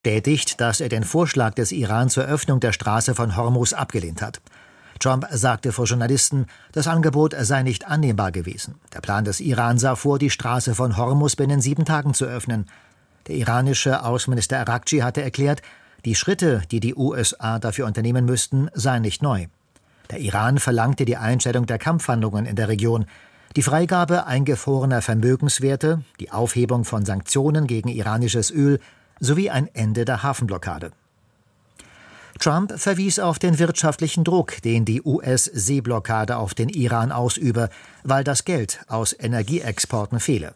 bestätigt, dass er den Vorschlag des Iran zur Öffnung der Straße von Hormuz abgelehnt hat. Trump sagte vor Journalisten, das Angebot sei nicht annehmbar gewesen. Der Plan des Iran sah vor, die Straße von Hormuz binnen 7 Tagen zu öffnen. Der iranische Außenminister Araghchi hatte erklärt, die Schritte, die die USA dafür unternehmen müssten, seien nicht neu. Der Iran verlangte die Einstellung der Kampfhandlungen in der Region, die Freigabe eingefrorener Vermögenswerte, die Aufhebung von Sanktionen gegen iranisches Öl sowie ein Ende der Hafenblockade. Trump verwies auf den wirtschaftlichen Druck, den die US-Seeblockade auf den Iran ausübe, weil das Geld aus Energieexporten fehle.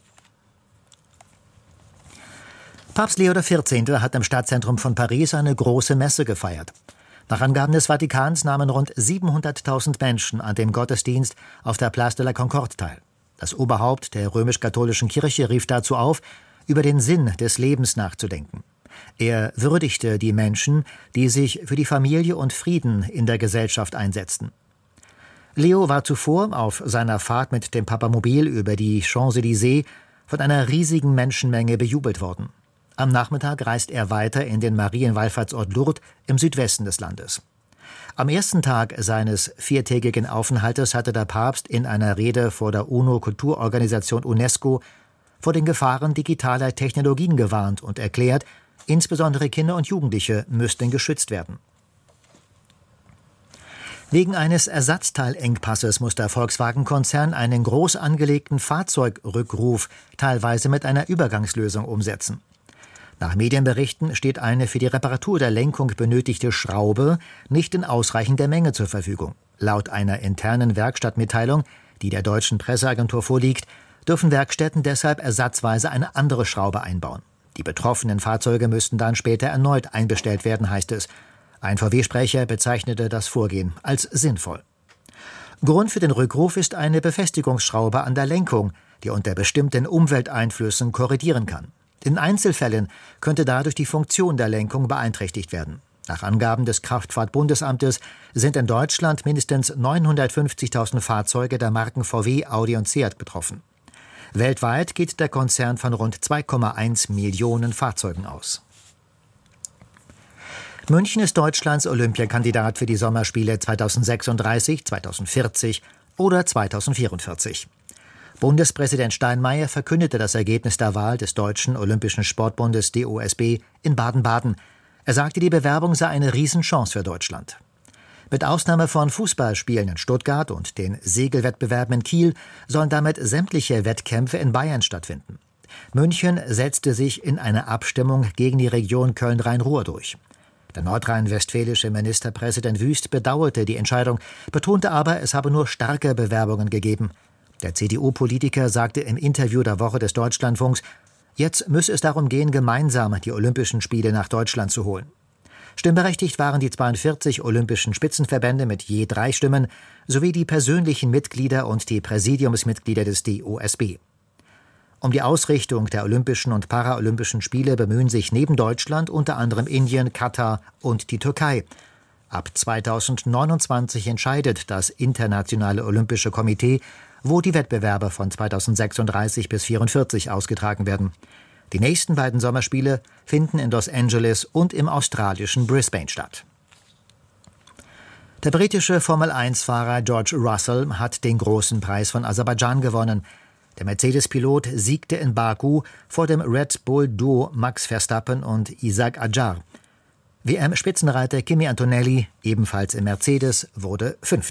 Papst Leo XIV. Hat im Stadtzentrum von Paris eine große Messe gefeiert. Nach Angaben des Vatikans nahmen rund 700.000 Menschen an dem Gottesdienst auf der Place de la Concorde teil. Das Oberhaupt der römisch-katholischen Kirche rief dazu auf, über den Sinn des Lebens nachzudenken. Er würdigte die Menschen, die sich für die Familie und Frieden in der Gesellschaft einsetzten. Leo war zuvor auf seiner Fahrt mit dem Papamobil über die Champs-Élysées von einer riesigen Menschenmenge bejubelt worden. Am Nachmittag reist er weiter in den Marienwallfahrtsort Lourdes im Südwesten des Landes. Am ersten Tag seines 4-tägigen Aufenthaltes hatte der Papst in einer Rede vor der UNO-Kulturorganisation UNESCO vor den Gefahren digitaler Technologien gewarnt und erklärt, insbesondere Kinder und Jugendliche müssten geschützt werden. Wegen eines Ersatzteilengpasses muss der Volkswagen-Konzern einen groß angelegten Fahrzeugrückruf teilweise mit einer Übergangslösung umsetzen. Nach Medienberichten steht eine für die Reparatur der Lenkung benötigte Schraube nicht in ausreichender Menge zur Verfügung. Laut einer internen Werkstattmitteilung, die der deutschen Presseagentur vorliegt, dürfen Werkstätten deshalb ersatzweise eine andere Schraube einbauen. Die betroffenen Fahrzeuge müssten dann später erneut einbestellt werden, heißt es. Ein VW-Sprecher bezeichnete das Vorgehen als sinnvoll. Grund für den Rückruf ist eine Befestigungsschraube an der Lenkung, die unter bestimmten Umwelteinflüssen korrigieren kann. In Einzelfällen könnte dadurch die Funktion der Lenkung beeinträchtigt werden. Nach Angaben des Kraftfahrtbundesamtes sind in Deutschland mindestens 950.000 Fahrzeuge der Marken VW, Audi und Seat betroffen. Weltweit geht der Konzern von rund 2,1 Millionen Fahrzeugen aus. München ist Deutschlands Olympiakandidat für die Sommerspiele 2036, 2040 oder 2044. Bundespräsident Steinmeier verkündete das Ergebnis der Wahl des Deutschen Olympischen Sportbundes DOSB in Baden-Baden. Er sagte, die Bewerbung sei eine Riesenchance für Deutschland. Mit Ausnahme von Fußballspielen in Stuttgart und den Segelwettbewerben in Kiel sollen damit sämtliche Wettkämpfe in Bayern stattfinden. München setzte sich in einer Abstimmung gegen die Region Köln-Rhein-Ruhr durch. Der nordrhein-westfälische Ministerpräsident Wüst bedauerte die Entscheidung, betonte aber, es habe nur starke Bewerbungen gegeben. Der CDU-Politiker sagte im Interview der Woche des Deutschlandfunks, jetzt müsse es darum gehen, gemeinsam die Olympischen Spiele nach Deutschland zu holen. Stimmberechtigt waren die 42 olympischen Spitzenverbände mit je 3 Stimmen sowie die persönlichen Mitglieder und die Präsidiumsmitglieder des DOSB. Um die Ausrichtung der Olympischen und Paralympischen Spiele bemühen sich neben Deutschland unter anderem Indien, Katar und die Türkei. Ab 2029 entscheidet das Internationale Olympische Komitee, wo die Wettbewerbe von 2036 bis 2044 ausgetragen werden. Die nächsten beiden Sommerspiele finden in Los Angeles und im australischen Brisbane statt. Der britische Formel-1-Fahrer George Russell hat den großen Preis von Aserbaidschan gewonnen. Der Mercedes-Pilot siegte in Baku vor dem Red Bull-Duo Max Verstappen und Isack Adjar. WM-Spitzenreiter Kimi Antonelli, ebenfalls im Mercedes, wurde 5.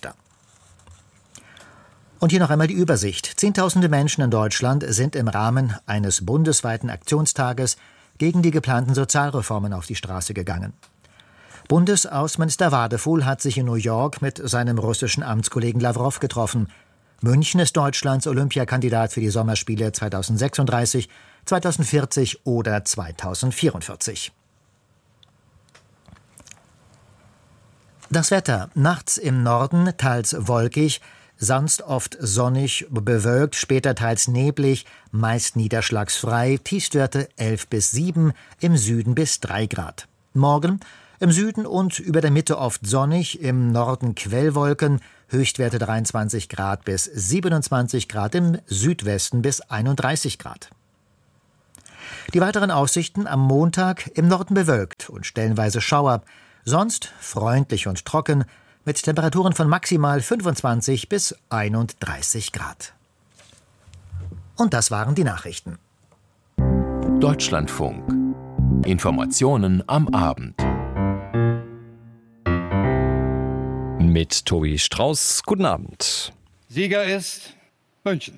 Und hier noch einmal die Übersicht. Zehntausende Menschen in Deutschland sind im Rahmen eines bundesweiten Aktionstages gegen die geplanten Sozialreformen auf die Straße gegangen. Bundesaußenminister Wadefuhl hat sich in New York mit seinem russischen Amtskollegen Lawrow getroffen. München ist Deutschlands Olympiakandidat für die Sommerspiele 2036, 2040 oder 2044. Das Wetter. Nachts im Norden teils wolkig, sonst oft sonnig, bewölkt, später teils neblig, meist niederschlagsfrei, Tiefstwerte 11 bis 7, im Süden bis 3 Grad. Morgen im Süden und über der Mitte oft sonnig, im Norden Quellwolken, Höchstwerte 23 Grad bis 27 Grad, im Südwesten bis 31 Grad. Die weiteren Aussichten: am Montag im Norden bewölkt und stellenweise Schauer, sonst freundlich und trocken, mit Temperaturen von maximal 25 bis 31 Grad. Und das waren die Nachrichten. Deutschlandfunk. Informationen am Abend. Mit Tobi Strauß. Guten Abend. Sieger ist München.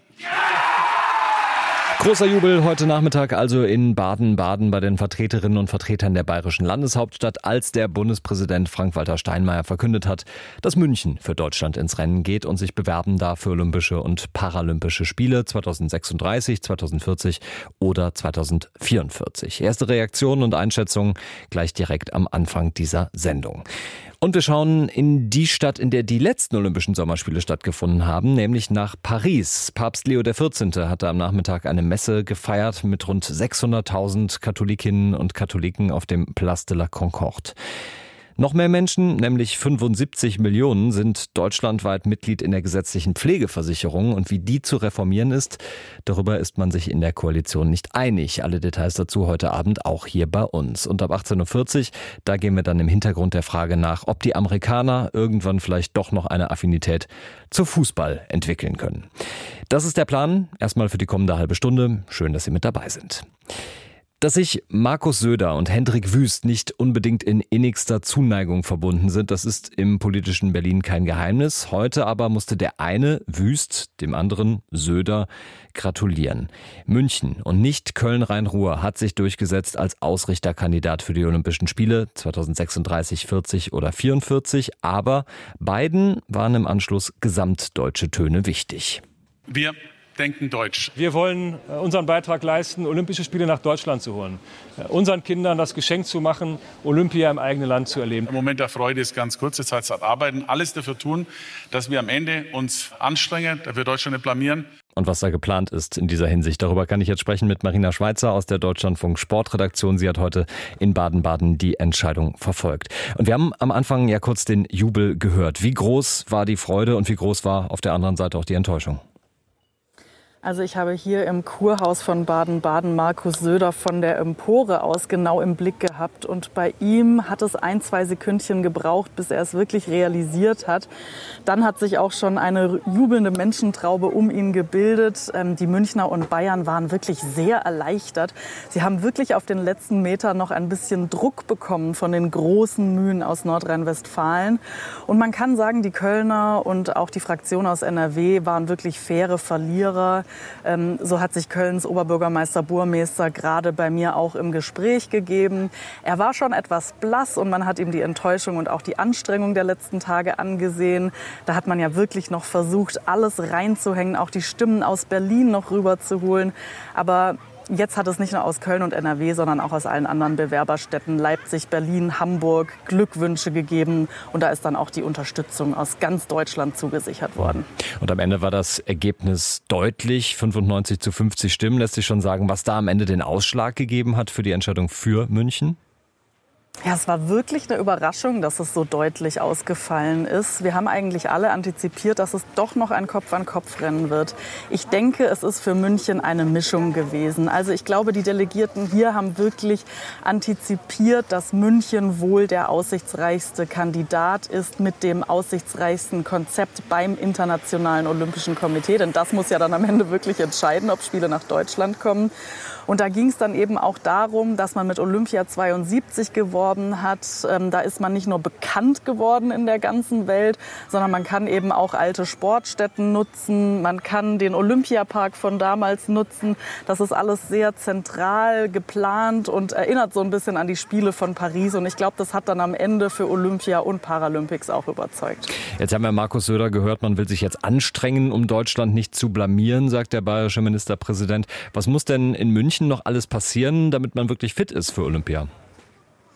Großer Jubel heute Nachmittag also in Baden-Baden bei den Vertreterinnen und Vertretern der bayerischen Landeshauptstadt, als der Bundespräsident Frank-Walter Steinmeier verkündet hat, dass München für Deutschland ins Rennen geht und sich bewerben darf für Olympische und Paralympische Spiele 2036, 2040 oder 2044. Erste Reaktionen und Einschätzungen gleich direkt am Anfang dieser Sendung. Und wir schauen in die Stadt, in der die letzten Olympischen Sommerspiele stattgefunden haben, nämlich nach Paris. Papst Leo XIV. Hatte am Nachmittag eine Messe gefeiert mit rund 600.000 Katholikinnen und Katholiken auf dem Place de la Concorde. Noch mehr Menschen, nämlich 75 Millionen, sind deutschlandweit Mitglied in der gesetzlichen Pflegeversicherung. Und wie die zu reformieren ist, darüber ist man sich in der Koalition nicht einig. Alle Details dazu heute Abend auch hier bei uns. Und ab 18.40 Uhr, da gehen wir dann im Hintergrund der Frage nach, ob die Amerikaner irgendwann vielleicht doch noch eine Affinität zu Fußball entwickeln können. Das ist der Plan. Erstmal für die kommende halbe Stunde. Schön, dass Sie mit dabei sind. Dass sich Markus Söder und Hendrik Wüst nicht unbedingt in innigster Zuneigung verbunden sind, das ist im politischen Berlin kein Geheimnis. Heute aber musste der eine, Wüst, dem anderen, Söder, gratulieren. München und nicht Köln-Rhein-Ruhr hat sich durchgesetzt als Ausrichterkandidat für die Olympischen Spiele 2036, 40 oder 44. Aber beiden waren im Anschluss gesamtdeutsche Töne wichtig. Wir denken deutsch. Wir wollen unseren Beitrag leisten, Olympische Spiele nach Deutschland zu holen. Unseren Kindern das Geschenk zu machen, Olympia im eigenen Land zu erleben. Ein Moment der Freude ist ganz kurze Zeit arbeiten, alles dafür tun, dass wir am Ende uns anstrengen, dass wir Deutschland nicht blamieren. Und was da geplant ist in dieser Hinsicht, darüber kann ich jetzt sprechen mit Marina Schweizer aus der Deutschlandfunk Sportredaktion. Sie hat heute in Baden-Baden die Entscheidung verfolgt. Und wir haben am Anfang ja kurz den Jubel gehört. Wie groß war die Freude und wie groß war auf der anderen Seite auch die Enttäuschung? Also ich habe hier im Kurhaus von Baden-Baden Markus Söder von der Empore aus genau im Blick gehabt. Und bei ihm hat es 1-2 Sekündchen gebraucht, bis er es wirklich realisiert hat. Dann hat sich auch schon eine jubelnde Menschentraube um ihn gebildet. Die Münchner und Bayern waren wirklich sehr erleichtert. Sie haben wirklich auf den letzten Metern noch ein bisschen Druck bekommen von den großen Mühen aus Nordrhein-Westfalen. Und man kann sagen, die Kölner und auch die Fraktion aus NRW waren wirklich faire Verlierer. So hat sich Kölns Oberbürgermeister Burmester gerade bei mir auch im Gespräch gegeben. Er war schon etwas blass und man hat ihm die Enttäuschung und auch die Anstrengung der letzten Tage angesehen. Da hat man ja wirklich noch versucht, alles reinzuhängen, auch die Stimmen aus Berlin noch rüberzuholen. Aber jetzt hat es nicht nur aus Köln und NRW, sondern auch aus allen anderen Bewerberstädten, Leipzig, Berlin, Hamburg, Glückwünsche gegeben. Und da ist dann auch die Unterstützung aus ganz Deutschland zugesichert worden. Und am Ende war das Ergebnis deutlich, 95-50 Stimmen. Lässt sich schon sagen, was da am Ende den Ausschlag gegeben hat für die Entscheidung für München? Ja, es war wirklich eine Überraschung, dass es so deutlich ausgefallen ist. Wir haben eigentlich alle antizipiert, dass es doch noch ein Kopf-an-Kopf-Rennen wird. Ich denke, es ist für München eine Mischung gewesen. Also ich glaube, die Delegierten hier haben wirklich antizipiert, dass München wohl der aussichtsreichste Kandidat ist mit dem aussichtsreichsten Konzept beim Internationalen Olympischen Komitee. Denn das muss ja dann am Ende wirklich entscheiden, ob Spiele nach Deutschland kommen. Und da ging es dann eben auch darum, dass man mit Olympia 72 geworben hat. Da ist man nicht nur bekannt geworden in der ganzen Welt, sondern man kann eben auch alte Sportstätten nutzen. Man kann den Olympiapark von damals nutzen. Das ist alles sehr zentral geplant und erinnert so ein bisschen an die Spiele von Paris. Und ich glaube, das hat dann am Ende für Olympia und Paralympics auch überzeugt. Jetzt haben wir Markus Söder gehört, man will sich jetzt anstrengen, um Deutschland nicht zu blamieren, sagt der bayerische Ministerpräsident. Was muss denn in München noch alles passieren, damit man wirklich fit ist für Olympia?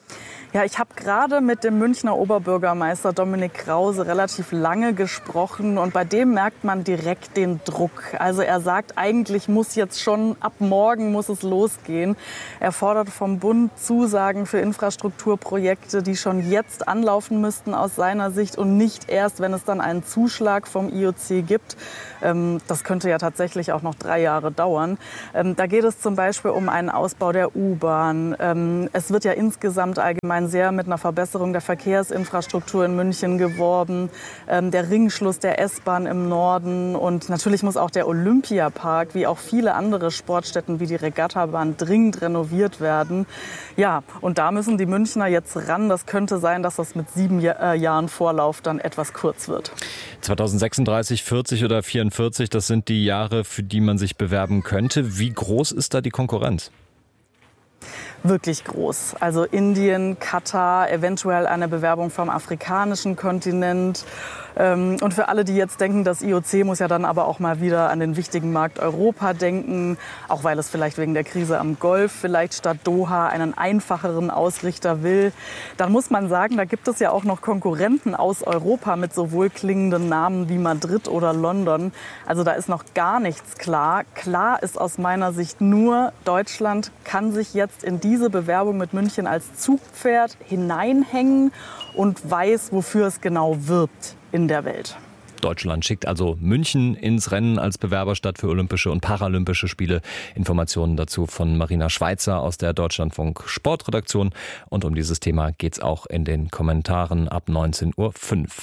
Ja, ich habe gerade mit dem Münchner Oberbürgermeister Dominik Krause relativ lange gesprochen und bei dem merkt man direkt den Druck. Also er sagt, eigentlich muss jetzt schon ab morgen muss es losgehen. Er fordert vom Bund Zusagen für Infrastrukturprojekte, die schon jetzt anlaufen müssten aus seiner Sicht und nicht erst, wenn es dann einen Zuschlag vom IOC gibt. Das könnte ja tatsächlich auch noch 3 Jahre dauern. Da geht es zum Beispiel um einen Ausbau der U-Bahn. Es wird ja insgesamt allgemein sehr mit einer Verbesserung der Verkehrsinfrastruktur in München geworben. Der Ringschluss der S-Bahn im Norden und natürlich muss auch der Olympiapark wie auch viele andere Sportstätten wie die Regattabahn dringend renoviert werden. Ja, und da müssen die Münchner jetzt ran. Das könnte sein, dass das mit 7 Jahren Vorlauf dann etwas kurz wird. 2036, 40 oder 44, das sind die Jahre, für die man sich bewerben könnte. Wie groß ist da die Konkurrenz? Wirklich groß. Also Indien, Katar, eventuell eine Bewerbung vom afrikanischen Kontinent. Und für alle, die jetzt denken, das IOC muss ja dann aber auch mal wieder an den wichtigen Markt Europa denken, auch weil es vielleicht wegen der Krise am Golf vielleicht statt Doha einen einfacheren Ausrichter will, dann muss man sagen, da gibt es ja auch noch Konkurrenten aus Europa mit so wohlklingenden Namen wie Madrid oder London. Also da ist noch gar nichts klar. Klar ist aus meiner Sicht nur, Deutschland kann sich jetzt in diese Bewerbung mit München als Zugpferd hineinhängen und weiß, wofür es genau wirbt in der Welt. Deutschland schickt also München ins Rennen als Bewerberstadt für Olympische und Paralympische Spiele. Informationen dazu von Marina Schweizer aus der Deutschlandfunk Sportredaktion. Und um dieses Thema geht's auch in den Kommentaren ab 19:05 Uhr.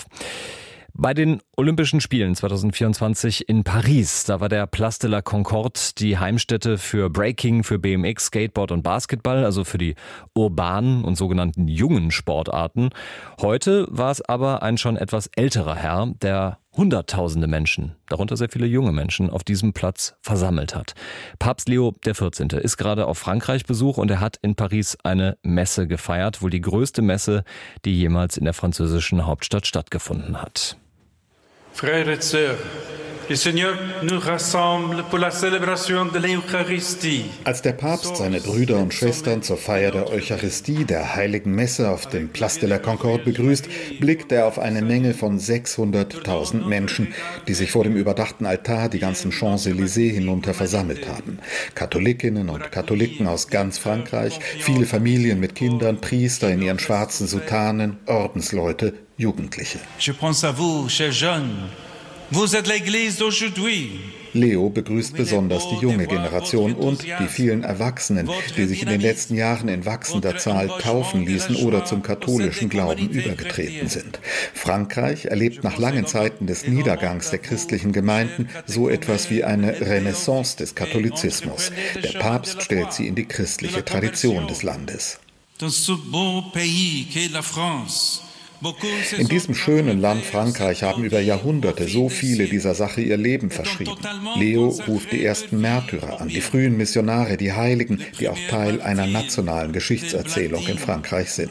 Bei den Olympischen Spielen 2024 in Paris, da war der Place de la Concorde die Heimstätte für Breaking, für BMX, Skateboard und Basketball, also für die urbanen und sogenannten jungen Sportarten. Heute war es aber ein schon etwas älterer Herr, der Hunderttausende Menschen, darunter sehr viele junge Menschen, auf diesem Platz versammelt hat. Papst Leo XIV. Ist gerade auf Frankreich-Besuch und er hat in Paris eine Messe gefeiert, wohl die größte Messe, die jemals in der französischen Hauptstadt stattgefunden hat. Frères et sœurs, le Seigneur nous rassemble pour la célébration de l'Eucharistie. Als der Papst seine Brüder und Schwestern zur Feier der Eucharistie, der Heiligen Messe auf dem Place de la Concorde begrüßt, blickt er auf eine Menge von 600.000 Menschen, die sich vor dem überdachten Altar die ganzen Champs-Élysées hinunter versammelt haben. Katholikinnen und Katholiken aus ganz Frankreich, viele Familien mit Kindern, Priester in ihren schwarzen Soutanen, Ordensleute, Jugendliche. Je pense à vous, chers jeunes. Vous êtes l'Église d'aujourd'hui. Leo begrüßt besonders die junge Generation und die vielen Erwachsenen, die sich in den letzten Jahren in wachsender Zahl taufen ließen oder zum katholischen Glauben übergetreten sind. Frankreich erlebt nach langen Zeiten des Niedergangs der christlichen Gemeinden so etwas wie eine Renaissance des Katholizismus. Der Papst stellt sie in die christliche Tradition des Landes. In diesem schönen Land Frankreich haben über Jahrhunderte so viele dieser Sache ihr Leben verschrieben. Leo ruft die ersten Märtyrer an, die frühen Missionare, die Heiligen, die auch Teil einer nationalen Geschichtserzählung in Frankreich sind.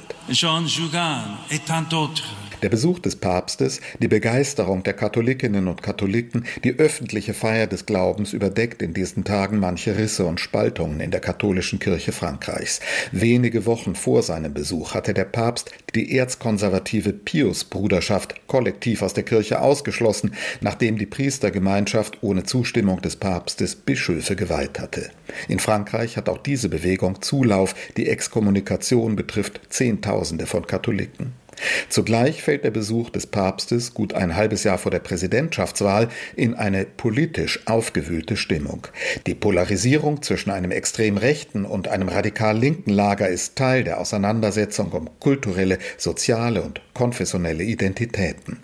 Der Besuch des Papstes, die Begeisterung der Katholikinnen und Katholiken, die öffentliche Feier des Glaubens überdeckt in diesen Tagen manche Risse und Spaltungen in der katholischen Kirche Frankreichs. Wenige Wochen vor seinem Besuch hatte der Papst die erzkonservative Pius-Bruderschaft kollektiv aus der Kirche ausgeschlossen, nachdem die Priestergemeinschaft ohne Zustimmung des Papstes Bischöfe geweiht hatte. In Frankreich hat auch diese Bewegung Zulauf. Die Exkommunikation betrifft Zehntausende von Katholiken. Zugleich fällt der Besuch des Papstes gut ein halbes Jahr vor der Präsidentschaftswahl in eine politisch aufgewühlte Stimmung. Die Polarisierung zwischen einem extrem rechten und einem radikal linken Lager ist Teil der Auseinandersetzung um kulturelle, soziale und konfessionelle Identitäten.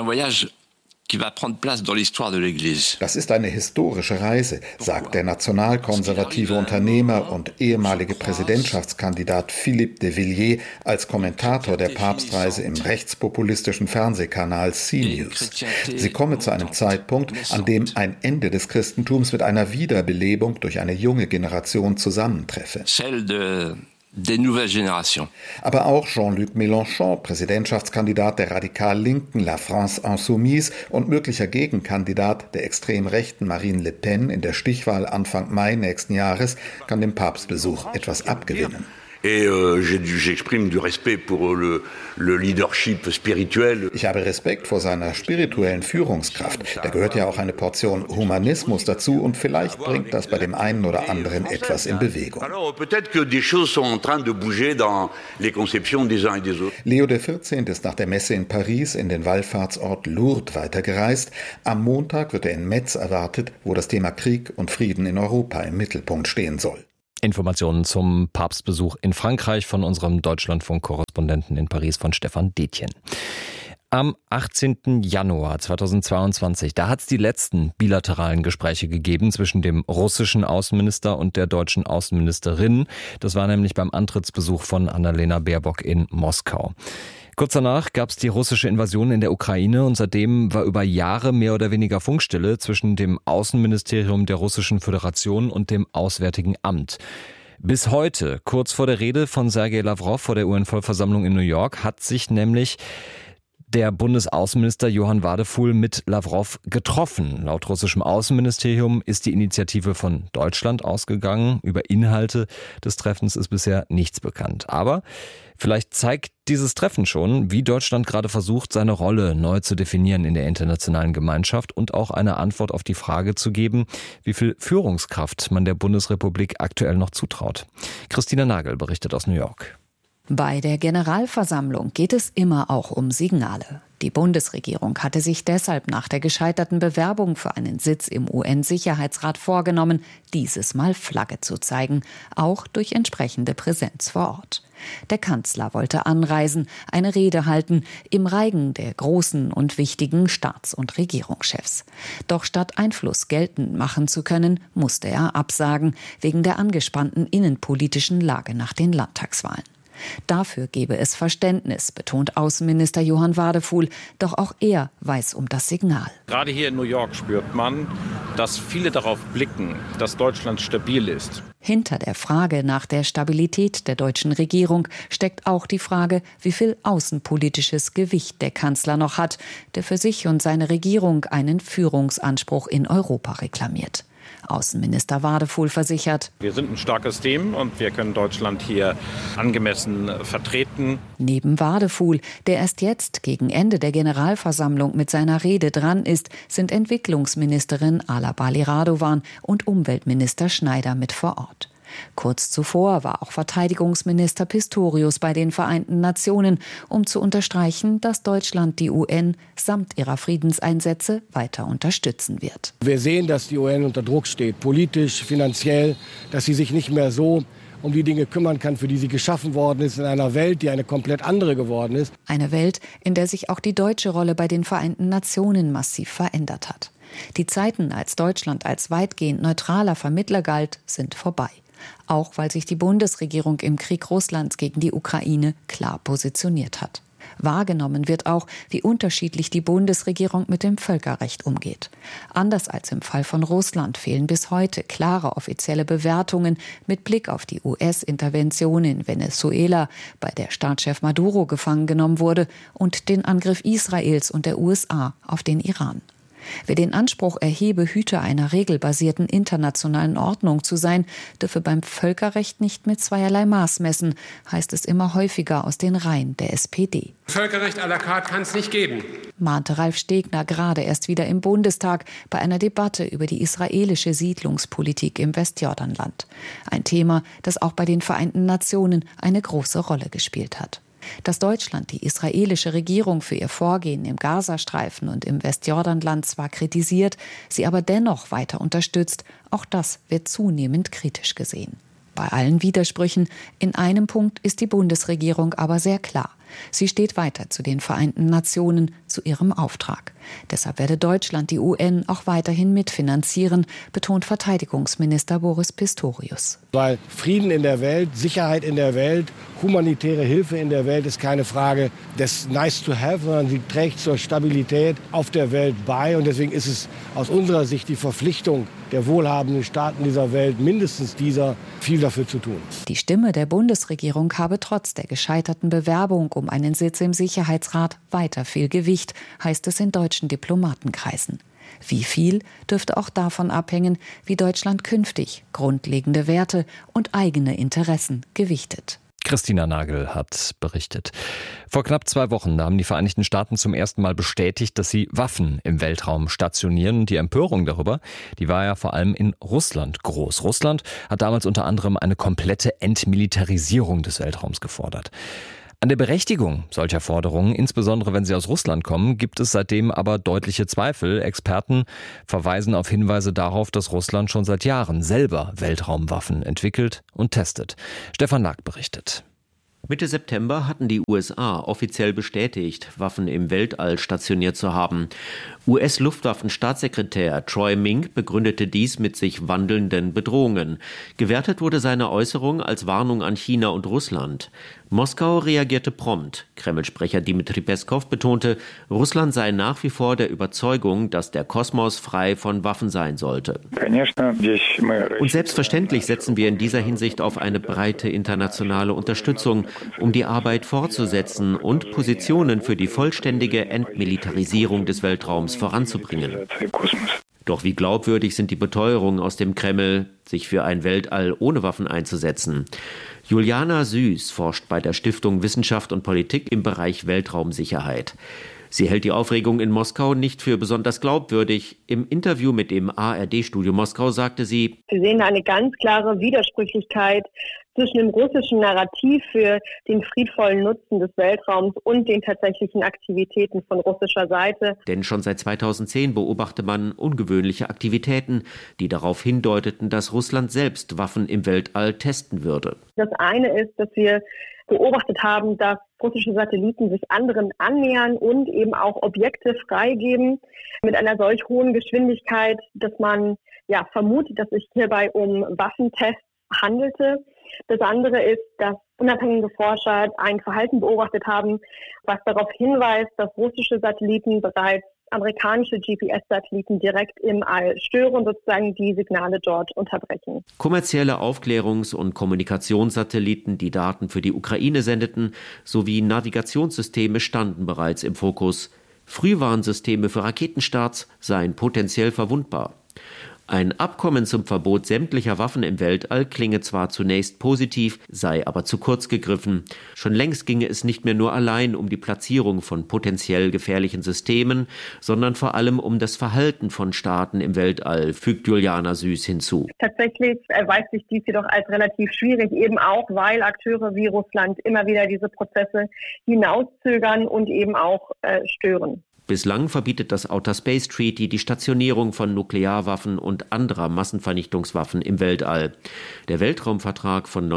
Das ist eine historische Reise, sagt der nationalkonservative Unternehmer und ehemalige Präsidentschaftskandidat Philippe de Villiers als Kommentator der Papstreise im rechtspopulistischen Fernsehkanal CNews. Sie komme zu einem Zeitpunkt, an dem ein Ende des Christentums mit einer Wiederbelebung durch eine junge Generation zusammentreffe. Aber auch Jean-Luc Mélenchon, Präsidentschaftskandidat der radikal linken La France Insoumise und möglicher Gegenkandidat der extrem rechten Marine Le Pen in der Stichwahl Anfang Mai nächsten Jahres, kann dem Papstbesuch etwas abgewinnen. Ich habe Respekt vor seiner spirituellen Führungskraft. Da gehört ja auch eine Portion Humanismus dazu und vielleicht bringt das bei dem einen oder anderen etwas in Bewegung. Leo XIV. Ist nach der Messe in Paris in den Wallfahrtsort Lourdes weitergereist. Am Montag wird er in Metz erwartet, wo das Thema Krieg und Frieden in Europa im Mittelpunkt stehen soll. Informationen zum Papstbesuch in Frankreich von unserem Deutschlandfunk-Korrespondenten in Paris von Stefan Detjen. Am 18. Januar 2022, da hat es die letzten bilateralen Gespräche gegeben zwischen dem russischen Außenminister und der deutschen Außenministerin. Das war nämlich beim Antrittsbesuch von Annalena Baerbock in Moskau. Kurz danach gab es die russische Invasion in der Ukraine und seitdem war über Jahre mehr oder weniger Funkstille zwischen dem Außenministerium der Russischen Föderation und dem Auswärtigen Amt. Bis heute, kurz vor der Rede von Sergei Lavrov vor der UN-Vollversammlung in New York, hat sich nämlich der Bundesaußenminister Johann Wadephul mit Lavrov getroffen. Laut russischem Außenministerium ist die Initiative von Deutschland ausgegangen. Über Inhalte des Treffens ist bisher nichts bekannt. Aber vielleicht zeigt dieses Treffen schon, wie Deutschland gerade versucht, seine Rolle neu zu definieren in der internationalen Gemeinschaft und auch eine Antwort auf die Frage zu geben, wie viel Führungskraft man der Bundesrepublik aktuell noch zutraut. Christina Nagel berichtet aus New York. Bei der Generalversammlung geht es immer auch um Signale. Die Bundesregierung hatte sich deshalb nach der gescheiterten Bewerbung für einen Sitz im UN-Sicherheitsrat vorgenommen, dieses Mal Flagge zu zeigen, auch durch entsprechende Präsenz vor Ort. Der Kanzler wollte anreisen, eine Rede halten, im Reigen der großen und wichtigen Staats- und Regierungschefs. Doch statt Einfluss geltend machen zu können, musste er absagen, wegen der angespannten innenpolitischen Lage nach den Landtagswahlen. Dafür gebe es Verständnis, betont Außenminister Johann Wadephul. Doch auch er weiß um das Signal. Gerade hier in New York spürt man, dass viele darauf blicken, dass Deutschland stabil ist. Hinter der Frage nach der Stabilität der deutschen Regierung steckt auch die Frage, wie viel außenpolitisches Gewicht der Kanzler noch hat, der für sich und seine Regierung einen Führungsanspruch in Europa reklamiert. Außenminister Wadephul versichert: Wir sind ein starkes Team und wir können Deutschland hier angemessen vertreten. Neben Wadephul, der erst jetzt gegen Ende der Generalversammlung mit seiner Rede dran ist, sind Entwicklungsministerin Ala Bali Radovan und Umweltminister Schneider mit vor Ort. Kurz zuvor war auch Verteidigungsminister Pistorius bei den Vereinten Nationen, um zu unterstreichen, dass Deutschland die UN samt ihrer Friedenseinsätze weiter unterstützen wird. Wir sehen, dass die UN unter Druck steht, politisch, finanziell, dass sie sich nicht mehr so um die Dinge kümmern kann, für die sie geschaffen worden ist, in einer Welt, die eine komplett andere geworden ist. Eine Welt, in der sich auch die deutsche Rolle bei den Vereinten Nationen massiv verändert hat. Die Zeiten, als Deutschland als weitgehend neutraler Vermittler galt, sind vorbei. Auch weil sich die Bundesregierung im Krieg Russlands gegen die Ukraine klar positioniert hat. Wahrgenommen wird auch, wie unterschiedlich die Bundesregierung mit dem Völkerrecht umgeht. Anders als im Fall von Russland fehlen bis heute klare offizielle Bewertungen mit Blick auf die US-Intervention in Venezuela, bei der Staatschef Maduro gefangen genommen wurde, und den Angriff Israels und der USA auf den Iran. Wer den Anspruch erhebe, Hüter einer regelbasierten internationalen Ordnung zu sein, dürfe beim Völkerrecht nicht mit zweierlei Maß messen, heißt es immer häufiger aus den Reihen der SPD. Völkerrecht à la carte kann es nicht geben, mahnte Ralf Stegner gerade erst wieder im Bundestag bei einer Debatte über die israelische Siedlungspolitik im Westjordanland. Ein Thema, das auch bei den Vereinten Nationen eine große Rolle gespielt hat. Dass Deutschland die israelische Regierung für ihr Vorgehen im Gazastreifen und im Westjordanland zwar kritisiert, sie aber dennoch weiter unterstützt, auch das wird zunehmend kritisch gesehen. Bei allen Widersprüchen, in einem Punkt ist die Bundesregierung aber sehr klar. Sie steht weiter zu den Vereinten Nationen, zu ihrem Auftrag. Deshalb werde Deutschland die UN auch weiterhin mitfinanzieren, betont Verteidigungsminister Boris Pistorius. Weil Frieden in der Welt, Sicherheit in der Welt, humanitäre Hilfe in der Welt ist keine Frage des nice to have, sondern sie trägt zur Stabilität auf der Welt bei. Und deswegen ist es aus unserer Sicht die Verpflichtung der wohlhabenden Staaten dieser Welt, mindestens dieser, viel dafür zu tun. Die Stimme der Bundesregierung habe trotz der gescheiterten Bewerbung um einen Sitz im Sicherheitsrat weiter viel Gewicht, heißt es in deutschen Diplomatenkreisen. Wie viel, dürfte auch davon abhängen, wie Deutschland künftig grundlegende Werte und eigene Interessen gewichtet. Christina Nagel hat berichtet. Vor knapp 2 Wochen haben die Vereinigten Staaten zum ersten Mal bestätigt, dass sie Waffen im Weltraum stationieren. Und die Empörung darüber, die war ja vor allem in Russland groß. Russland hat damals unter anderem eine komplette Entmilitarisierung des Weltraums gefordert. An der Berechtigung solcher Forderungen, insbesondere wenn sie aus Russland kommen, gibt es seitdem aber deutliche Zweifel. Experten verweisen auf Hinweise darauf, dass Russland schon seit Jahren selber Weltraumwaffen entwickelt und testet. Stefan Lack berichtet. Mitte September hatten die USA offiziell bestätigt, Waffen im Weltall stationiert zu haben. US-Luftwaffenstaatssekretär Troy Mink begründete dies mit sich wandelnden Bedrohungen. Gewertet wurde seine Äußerung als Warnung an China und Russland. Moskau reagierte prompt. Kreml-Sprecher Dmitri Peskow betonte, Russland sei nach wie vor der Überzeugung, dass der Kosmos frei von Waffen sein sollte. Und selbstverständlich setzen wir in dieser Hinsicht auf eine breite internationale Unterstützung, um die Arbeit fortzusetzen und Positionen für die vollständige Entmilitarisierung des Weltraums voranzubringen. Doch wie glaubwürdig sind die Beteuerungen aus dem Kreml, sich für ein Weltall ohne Waffen einzusetzen? Juliana Süß forscht bei der Stiftung Wissenschaft und Politik im Bereich Weltraumsicherheit. Sie hält die Aufregung in Moskau nicht für besonders glaubwürdig. Im Interview mit dem ARD-Studio Moskau sagte sie: Wir sehen eine ganz klare Widersprüchlichkeit zwischen dem russischen Narrativ für den friedvollen Nutzen des Weltraums und den tatsächlichen Aktivitäten von russischer Seite. Denn schon seit 2010 beobachte man ungewöhnliche Aktivitäten, die darauf hindeuteten, dass Russland selbst Waffen im Weltall testen würde. Das eine ist, dass wir beobachtet haben, dass russische Satelliten sich anderen annähern und eben auch Objekte freigeben mit einer solch hohen Geschwindigkeit, dass man vermutet, dass es sich hierbei um Waffentests handelte. Das andere ist, dass unabhängige Forscher ein Verhalten beobachtet haben, was darauf hinweist, dass russische Satelliten bereits amerikanische GPS-Satelliten direkt im All stören und sozusagen die Signale dort unterbrechen. Kommerzielle Aufklärungs- und Kommunikationssatelliten, die Daten für die Ukraine sendeten, sowie Navigationssysteme standen bereits im Fokus. Frühwarnsysteme für Raketenstarts seien potenziell verwundbar. Ein Abkommen zum Verbot sämtlicher Waffen im Weltall klinge zwar zunächst positiv, sei aber zu kurz gegriffen. Schon längst ginge es nicht mehr nur allein um die Platzierung von potenziell gefährlichen Systemen, sondern vor allem um das Verhalten von Staaten im Weltall, fügt Juliana Süß hinzu. Tatsächlich erweist sich dies jedoch als relativ schwierig, eben auch, weil Akteure wie Russland immer wieder diese Prozesse hinauszögern und eben auch stören. Bislang verbietet das Outer Space Treaty die Stationierung von Nuklearwaffen und anderer Massenvernichtungswaffen im Weltall. Der Weltraumvertrag von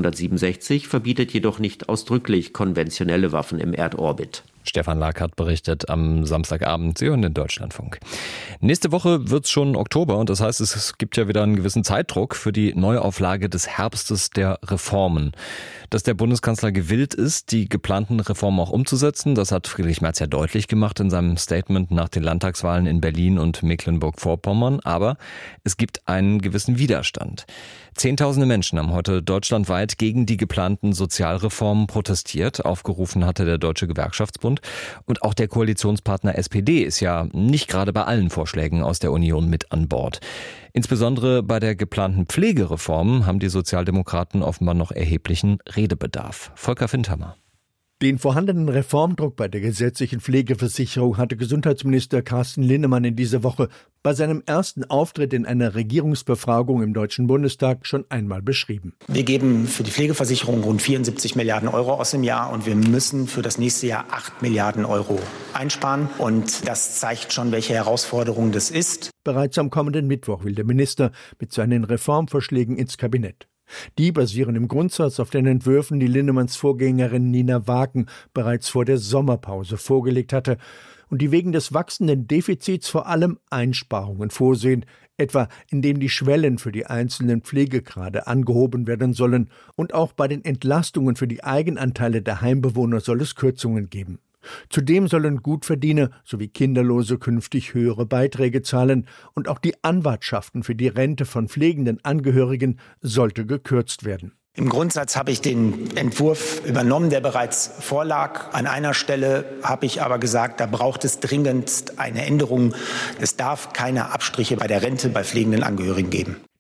1967 verbietet jedoch nicht ausdrücklich konventionelle Waffen im Erdorbit. Stefan Lack hat berichtet am Samstagabend. Sie hören den Deutschlandfunk. Nächste Woche wird's schon Oktober und das heißt, es gibt ja wieder einen gewissen Zeitdruck für die Neuauflage des Herbstes der Reformen. Dass der Bundeskanzler gewillt ist, die geplanten Reformen auch umzusetzen, das hat Friedrich Merz ja deutlich gemacht in seinem Statement nach den Landtagswahlen in Berlin und Mecklenburg-Vorpommern. Aber es gibt einen gewissen Widerstand. Zehntausende Menschen haben heute deutschlandweit gegen die geplanten Sozialreformen protestiert. Aufgerufen hatte der Deutsche Gewerkschaftsbund. Und auch der Koalitionspartner SPD ist ja nicht gerade bei allen Vorschlägen aus der Union mit an Bord. Insbesondere bei der geplanten Pflegereform haben die Sozialdemokraten offenbar noch erheblichen Redebedarf. Volker Findhammer. Den vorhandenen Reformdruck bei der gesetzlichen Pflegeversicherung hatte Gesundheitsminister Carsten Linnemann in dieser Woche bei seinem ersten Auftritt in einer Regierungsbefragung im Deutschen Bundestag schon einmal beschrieben. Wir geben für die Pflegeversicherung rund 74 Milliarden Euro aus im Jahr und wir müssen für das nächste Jahr 8 Milliarden Euro einsparen. Und das zeigt schon, welche Herausforderung das ist. Bereits am kommenden Mittwoch will der Minister mit seinen Reformvorschlägen ins Kabinett. Die basieren im Grundsatz auf den Entwürfen, die Linnemanns Vorgängerin Nina Wagen bereits vor der Sommerpause vorgelegt hatte und die wegen des wachsenden Defizits vor allem Einsparungen vorsehen, etwa indem die Schwellen für die einzelnen Pflegegrade angehoben werden sollen und auch bei den Entlastungen für die Eigenanteile der Heimbewohner soll es Kürzungen geben. Zudem sollen Gutverdiener sowie Kinderlose künftig höhere Beiträge zahlen und auch die Anwartschaften für die Rente von pflegenden Angehörigen sollte gekürzt werden. Im Grundsatz habe ich den Entwurf übernommen, der bereits vorlag. An einer Stelle habe ich aber gesagt, da braucht es dringend eine Änderung. Es darf keine Abstriche bei der Rente bei pflegenden Angehörigen geben.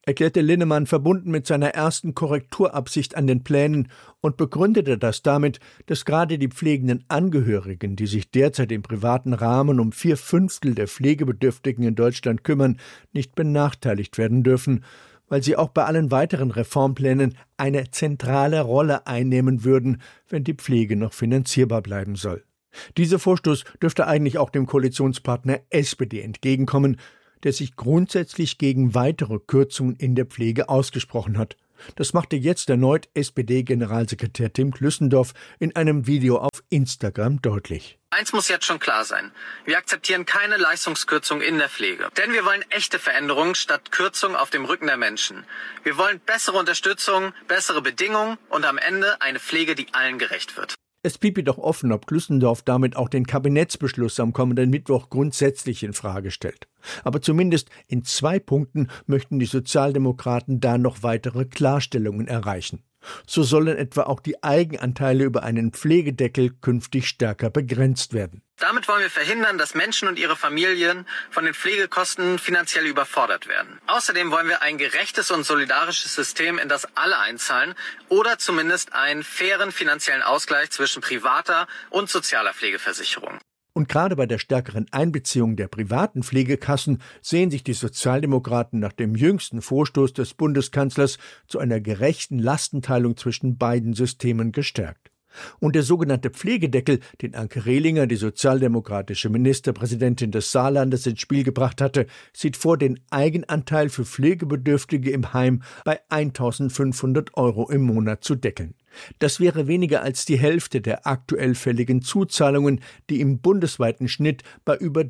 erklärte Linnemann verbunden mit seiner ersten Korrekturabsicht an den Plänen und begründete das damit, dass gerade die pflegenden Angehörigen, die sich derzeit im privaten Rahmen um 4/5 der Pflegebedürftigen in Deutschland kümmern, nicht benachteiligt werden dürfen, weil sie auch bei allen weiteren Reformplänen eine zentrale Rolle einnehmen würden, wenn die Pflege noch finanzierbar bleiben soll. Dieser Vorstoß dürfte eigentlich auch dem Koalitionspartner SPD entgegenkommen, der sich grundsätzlich gegen weitere Kürzungen in der Pflege ausgesprochen hat. Das machte jetzt erneut SPD-Generalsekretär Tim Klüssendorf in einem Video auf Instagram deutlich. Eins muss jetzt schon klar sein. Wir akzeptieren keine Leistungskürzung in der Pflege. Denn wir wollen echte Veränderungen statt Kürzung auf dem Rücken der Menschen. Wir wollen bessere Unterstützung, bessere Bedingungen und am Ende eine Pflege, die allen gerecht wird. Es blieb jedoch offen, ob Klüssendorf damit auch den Kabinettsbeschluss am kommenden Mittwoch grundsätzlich in Frage stellt. Aber zumindest in 2 Punkten möchten die Sozialdemokraten da noch weitere Klarstellungen erreichen. So sollen etwa auch die Eigenanteile über einen Pflegedeckel künftig stärker begrenzt werden. Damit wollen wir verhindern, dass Menschen und ihre Familien von den Pflegekosten finanziell überfordert werden. Außerdem wollen wir ein gerechtes und solidarisches System, in das alle einzahlen oder zumindest einen fairen finanziellen Ausgleich zwischen privater und sozialer Pflegeversicherung. Und gerade bei der stärkeren Einbeziehung der privaten Pflegekassen sehen sich die Sozialdemokraten nach dem jüngsten Vorstoß des Bundeskanzlers zu einer gerechten Lastenteilung zwischen beiden Systemen gestärkt. Und der sogenannte Pflegedeckel, den Anke Rehlinger, die sozialdemokratische Ministerpräsidentin des Saarlandes, ins Spiel gebracht hatte, sieht vor, den Eigenanteil für Pflegebedürftige im Heim bei 1.500 € im Monat zu deckeln. Das wäre weniger als die Hälfte der aktuell fälligen Zuzahlungen, die im bundesweiten Schnitt bei über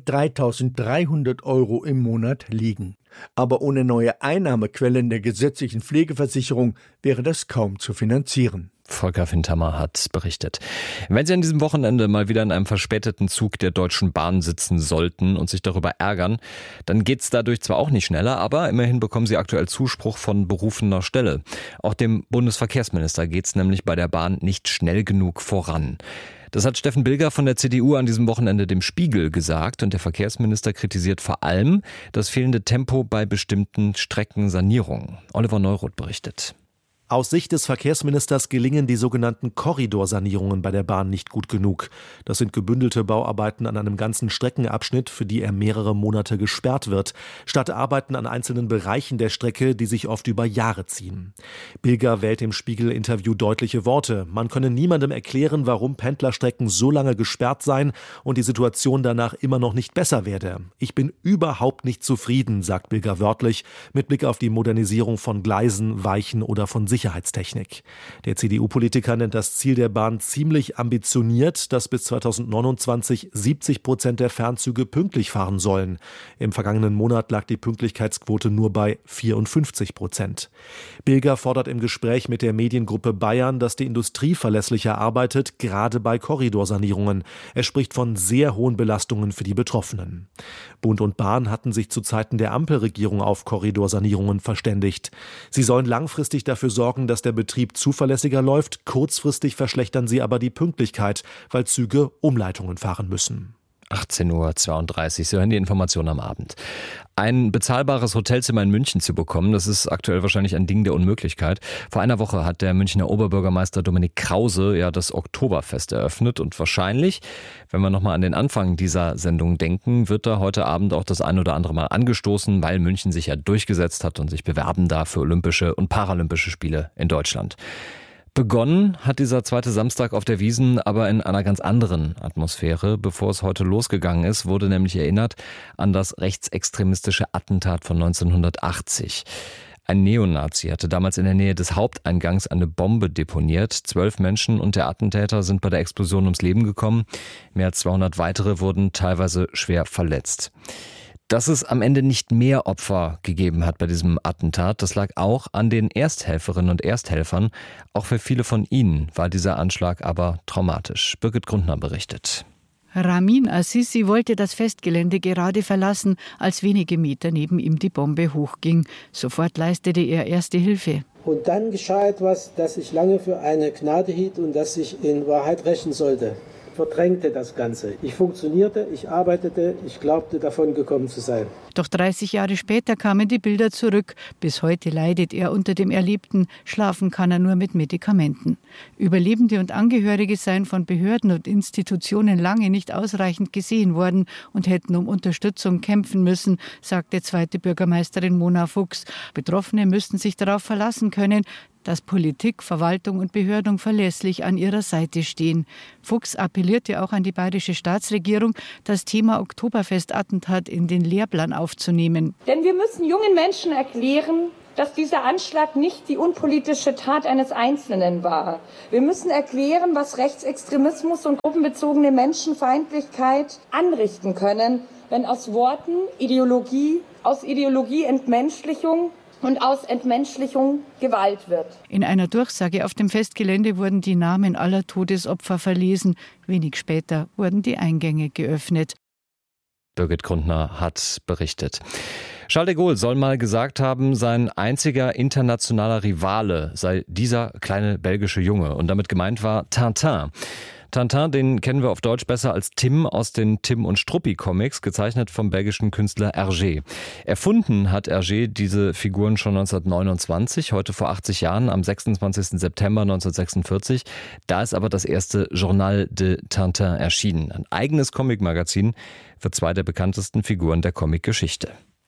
3.300 € im Monat liegen. Aber ohne neue Einnahmequellen der gesetzlichen Pflegeversicherung wäre das kaum zu finanzieren. Volker Fintermer hat berichtet. Wenn Sie an diesem Wochenende mal wieder in einem verspäteten Zug der Deutschen Bahn sitzen sollten und sich darüber ärgern, dann geht's dadurch zwar auch nicht schneller, aber immerhin bekommen Sie aktuell Zuspruch von berufener Stelle. Auch dem Bundesverkehrsminister geht's nämlich bei der Bahn nicht schnell genug voran. Das hat Steffen Bilger von der CDU an diesem Wochenende dem Spiegel gesagt, und der Verkehrsminister kritisiert vor allem das fehlende Tempo bei bestimmten Streckensanierungen. Oliver Neuroth berichtet. Aus Sicht des Verkehrsministers gelingen die sogenannten Korridorsanierungen bei der Bahn nicht gut genug. Das sind gebündelte Bauarbeiten an einem ganzen Streckenabschnitt, für die er mehrere Monate gesperrt wird, statt Arbeiten an einzelnen Bereichen der Strecke, die sich oft über Jahre ziehen. Bilger wählt im Spiegel-Interview deutliche Worte. Man könne niemandem erklären, warum Pendlerstrecken so lange gesperrt seien und die Situation danach immer noch nicht besser werde. Ich bin überhaupt nicht zufrieden, sagt Bilger wörtlich, mit Blick auf die Modernisierung von Gleisen, Weichen oder von Sicherheitstechnik. Der CDU-Politiker nennt das Ziel der Bahn ziemlich ambitioniert, dass bis 2029 70% der Fernzüge pünktlich fahren sollen. Im vergangenen Monat lag die Pünktlichkeitsquote nur bei 54%. Bilger fordert im Gespräch mit der Mediengruppe Bayern, dass die Industrie verlässlicher arbeitet, gerade bei Korridorsanierungen. Er spricht von sehr hohen Belastungen für die Betroffenen. Bund und Bahn hatten sich zu Zeiten der Ampelregierung auf Korridorsanierungen verständigt. Sie sollen langfristig dafür sorgen, dass der Betrieb zuverlässiger läuft. Kurzfristig verschlechtern sie aber die Pünktlichkeit, weil Züge Umleitungen fahren müssen. 18.32 Uhr, Sie hören die Informationen am Abend. Ein bezahlbares Hotelzimmer in München zu bekommen, das ist aktuell wahrscheinlich ein Ding der Unmöglichkeit. Vor einer Woche hat der Münchner Oberbürgermeister Dominik Krause ja das Oktoberfest eröffnet und wahrscheinlich, wenn wir nochmal an den Anfang dieser Sendung denken, wird da heute Abend auch das ein oder andere Mal angestoßen, weil München sich ja durchgesetzt hat und sich bewerben darf für Olympische und Paralympische Spiele in Deutschland. Begonnen hat dieser zweite Samstag auf der Wiesn aber in einer ganz anderen Atmosphäre. Bevor es heute losgegangen ist, wurde nämlich erinnert an das rechtsextremistische Attentat von 1980. Ein Neonazi hatte damals in der Nähe des Haupteingangs eine Bombe deponiert. 12 Menschen und der Attentäter sind bei der Explosion ums Leben gekommen. Mehr als 200 weitere wurden teilweise schwer verletzt. Dass es am Ende nicht mehr Opfer gegeben hat bei diesem Attentat, das lag auch an den Ersthelferinnen und Ersthelfern. Auch für viele von ihnen war dieser Anschlag aber traumatisch. Birgit Grundner berichtet. Ramin Assisi wollte das Festgelände gerade verlassen, als wenige Meter neben ihm die Bombe hochging. Sofort leistete er erste Hilfe. Und dann geschah etwas, das ich lange für eine Gnade hielt und das sich in Wahrheit rächen sollte. verdrängte das Ganze. Ich funktionierte, ich arbeitete, ich glaubte, davon gekommen zu sein. Doch 30 Jahre später kamen die Bilder zurück. Bis heute leidet er unter dem Erlebten. Schlafen kann er nur mit Medikamenten. Überlebende und Angehörige seien von Behörden und Institutionen lange nicht ausreichend gesehen worden und hätten um Unterstützung kämpfen müssen, sagte zweite Bürgermeisterin Mona Fuchs. Betroffene müssten sich darauf verlassen können, dass Politik, Verwaltung und Behörden verlässlich an ihrer Seite stehen. Fuchs appellierte auch an die bayerische Staatsregierung, das Thema Oktoberfestattentat in den Lehrplan aufzunehmen. Denn wir müssen jungen Menschen erklären, dass dieser Anschlag nicht die unpolitische Tat eines Einzelnen war. Wir müssen erklären, was Rechtsextremismus und gruppenbezogene Menschenfeindlichkeit anrichten können, wenn aus Worten aus Ideologie Entmenschlichung und aus Entmenschlichung Gewalt wird. In einer Durchsage auf dem Festgelände wurden die Namen aller Todesopfer verlesen. Wenig später wurden die Eingänge geöffnet. Birgit Grundner hat berichtet. Charles de Gaulle soll mal gesagt haben, sein einziger internationaler Rivale sei dieser kleine belgische Junge. Und damit gemeint war Tintin. Tintin, den kennen wir auf Deutsch besser als Tim aus den Tim und Struppi Comics, gezeichnet vom belgischen Künstler Hergé. Erfunden hat Hergé diese Figuren schon 1929, heute vor 80 Jahren, am 26. September 1946. Da ist aber das erste Journal de Tintin erschienen. Ein eigenes Comicmagazin für zwei der bekanntesten Figuren der Comicgeschichte.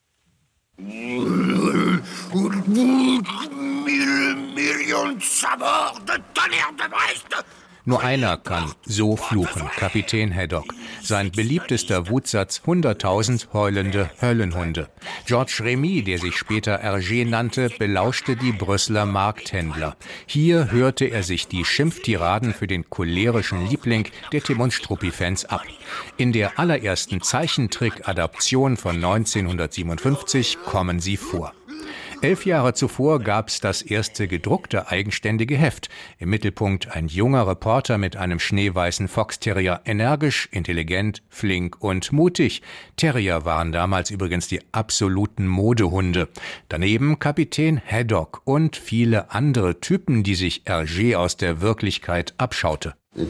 Nur einer kann so fluchen, Kapitän Haddock. Sein beliebtester Wutsatz: 100.000 heulende Höllenhunde. Georges Remy, der sich später Hergé nannte, belauschte die Brüsseler Markthändler. Hier hörte er sich die Schimpftiraden für den cholerischen Liebling der Tim und Struppi-Fans ab. In der allerersten Zeichentrick-Adaption von 1957 kommen sie vor. 11 Jahre zuvor gab's das erste gedruckte eigenständige Heft. Im Mittelpunkt ein junger Reporter mit einem schneeweißen Fox-Terrier. Energisch, intelligent, flink und mutig. Terrier waren damals übrigens die absoluten Modehunde. Daneben Kapitän Haddock und viele andere Typen, die sich Hergé aus der Wirklichkeit abschaute. Es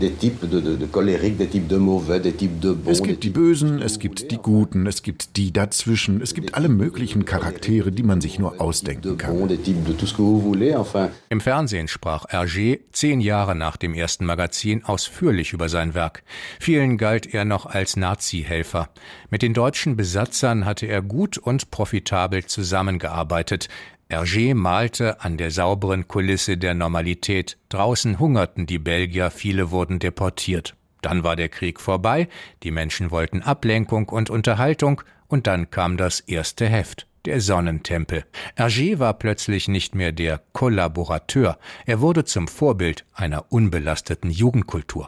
gibt die Bösen, es gibt die Guten, es gibt die dazwischen, es gibt alle möglichen Charaktere, die man sich nur ausdenken kann. Im Fernsehen sprach Hergé 10 Jahre nach dem ersten Magazin ausführlich über sein Werk. Vielen galt er noch als Nazi-Helfer. Mit den deutschen Besatzern hatte er gut und profitabel zusammengearbeitet. Hergé malte an der sauberen Kulisse der Normalität. Draußen hungerten die Belgier, viele wurden deportiert. Dann war der Krieg vorbei, die Menschen wollten Ablenkung und Unterhaltung, und dann kam das erste Heft, der Sonnentempel. Hergé war plötzlich nicht mehr der Kollaborateur, er wurde zum Vorbild einer unbelasteten Jugendkultur.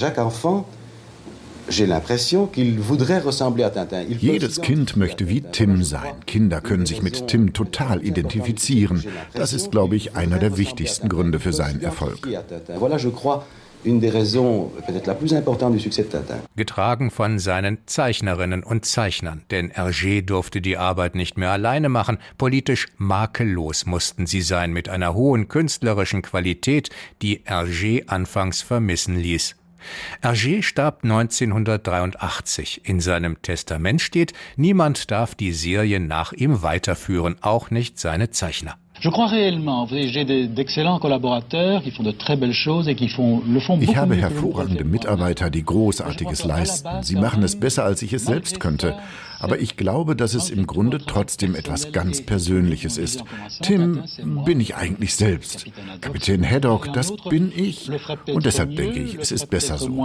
Jedes Kind möchte wie Tim sein. Kinder können sich mit Tim total identifizieren. Das ist, glaube ich, einer der wichtigsten Gründe für seinen Erfolg. Getragen von seinen Zeichnerinnen und Zeichnern, denn Hergé durfte die Arbeit nicht mehr alleine machen. Politisch makellos mussten sie sein, mit einer hohen künstlerischen Qualität, die Hergé anfangs vermissen ließ. Hergé starb 1983. In seinem Testament steht, niemand darf die Serie nach ihm weiterführen, auch nicht seine Zeichner. Ich habe hervorragende Mitarbeiter, die Großartiges leisten. Sie machen es besser, als ich es selbst könnte. Aber ich glaube, dass es im Grunde trotzdem etwas ganz Persönliches ist. Tim bin ich eigentlich selbst. Kapitän Haddock, das bin ich. Und deshalb denke ich, es ist besser so.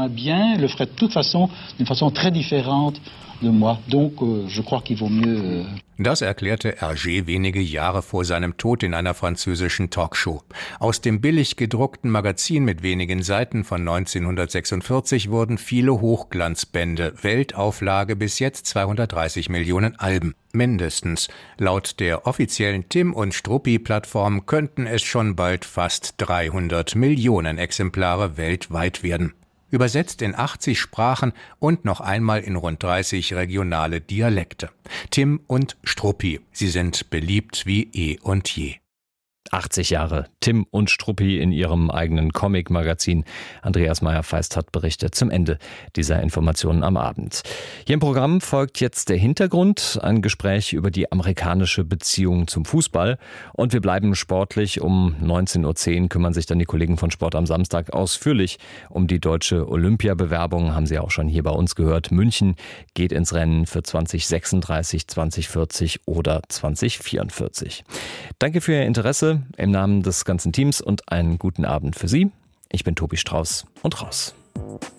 Das erklärte Hergé wenige Jahre vor seinem Tod in einer französischen Talkshow. Aus dem billig gedruckten Magazin mit wenigen Seiten von 1946 wurden viele Hochglanzbände, Weltauflage bis jetzt 230 Millionen Alben. Mindestens. Laut der offiziellen Tim und Struppi-Plattform könnten es schon bald fast 300 Millionen Exemplare weltweit werden. Übersetzt in 80 Sprachen und noch einmal in rund 30 regionale Dialekte. Tim und Struppi, sie sind beliebt wie eh und je. 80 Jahre. Tim und Struppi in ihrem eigenen Comic-Magazin. Andreas Meyer-Feist hat berichtet zum Ende dieser Informationen am Abend. Hier im Programm folgt jetzt der Hintergrund, ein Gespräch über die amerikanische Beziehung zum Fußball. Und wir bleiben sportlich. Um 19.10 Uhr kümmern sich dann die Kollegen von Sport am Samstag ausführlich um die deutsche Olympiabewerbung. Haben Sie auch schon hier bei uns gehört. München geht ins Rennen für 2036, 2040 oder 2044. Danke für Ihr Interesse im Namen des ganzen Teams und einen guten Abend für Sie. Ich bin Tobi Strauß und raus.